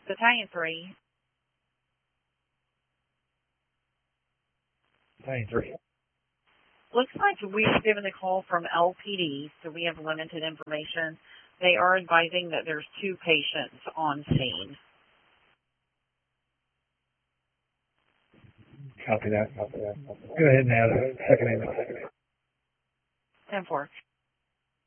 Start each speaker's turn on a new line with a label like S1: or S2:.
S1: Battalion 3.
S2: Battalion 3.
S1: Looks like we've given a call from LPD, so we have limited information. They are advising that there's 2 patients on scene.
S2: Copy that. Go ahead and add a second ambulance.
S1: 10-4.